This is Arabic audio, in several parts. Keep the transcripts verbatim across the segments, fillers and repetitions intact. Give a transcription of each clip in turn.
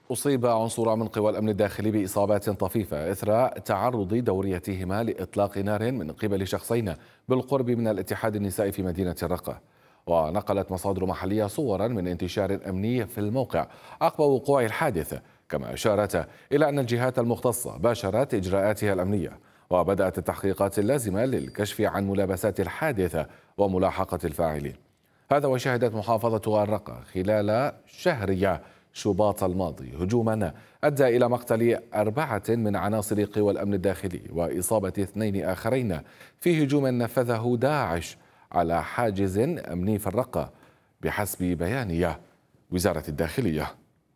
أصيب عنصران من قوى الأمن الداخلي بإصابات طفيفة إثر تعرض دوريتهما لإطلاق نار من قبل شخصين بالقرب من الاتحاد النسائي في مدينة الرقة. ونقلت مصادر محلية صورا من انتشار أمني في الموقع عقب وقوع الحادث، كما أشارت إلى أن الجهات المختصة باشرت إجراءاتها الأمنية وبدأت التحقيقات اللازمة للكشف عن ملابسات الحادثة وملاحقة الفاعلين. هذا وشهدت محافظة الرقة خلال شهر شباط الماضي هجوما أدى إلى مقتل أربعة من عناصر قوى الأمن الداخلي وإصابة اثنين آخرين في هجوم نفذه داعش على حاجز أمني في الرقة بحسب بيان وزارة الداخلية.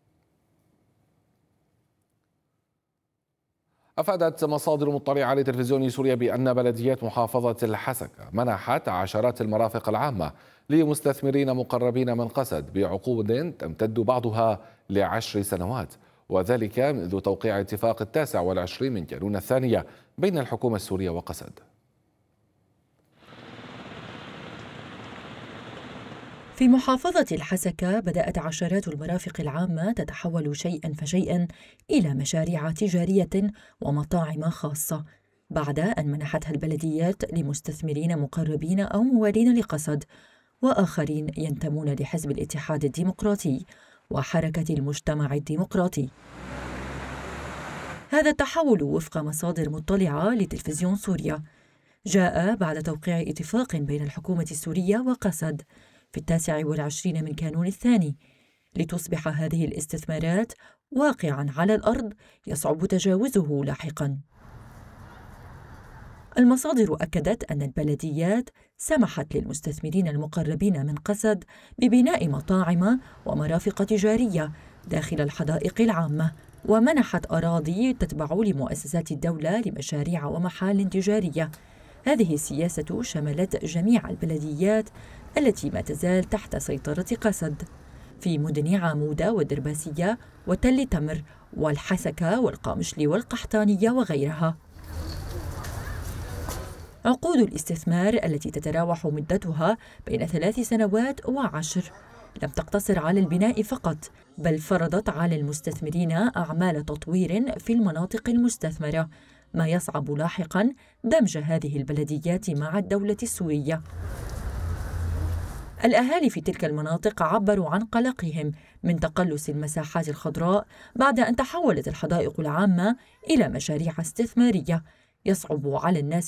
أفادت مصادر مطلعة لتلفزيون سوريا بأن بلديات محافظة الحسكة منحت عشرات المرافق العامة لمستثمرين مقربين من قسد بعقود تمتد بعضها لعشر سنوات، وذلك منذ توقيع اتفاق التاسع والعشرين من كانون الثانية بين الحكومة السورية وقسد. في محافظة الحسكة بدأت عشرات المرافق العامة تتحول شيئا فشيئا إلى مشاريع تجارية ومطاعم خاصة بعد أن منحتها البلديات لمستثمرين مقربين أو موالين لقسد وآخرين ينتمون لحزب الاتحاد الديمقراطي وحركة المجتمع الديمقراطي. هذا التحول وفق مصادر مطلعة لتلفزيون سوريا جاء بعد توقيع اتفاق بين الحكومة السورية وقسد في التاسع والعشرين من كانون الثاني لتصبح هذه الاستثمارات واقعاً على الأرض يصعب تجاوزه لاحقاً. المصادر أكدت أن البلديات سمحت للمستثمرين المقربين من قسد ببناء مطاعم ومرافق تجارية داخل الحدائق العامة، ومنحت أراضي تتبع لمؤسسات الدولة لمشاريع ومحال تجارية. هذه السياسة شملت جميع البلديات التي ما تزال تحت سيطرة قسد في مدن عامودة والدرباسية وتل تمر والحسكة والقامشلي والقحطانية وغيرها. عقود الاستثمار التي تتراوح مدتها بين ثلاث سنوات وعشر لم تقتصر على البناء فقط، بل فرضت على المستثمرين أعمال تطوير في المناطق المستثمرة، ما يصعب لاحقاً دمج هذه البلديات مع الدولة السورية. الأهالي في تلك المناطق عبروا عن قلقهم من تقلص المساحات الخضراء بعد أن تحولت الحدائق العامة إلى مشاريع استثمارية يصعب على الناس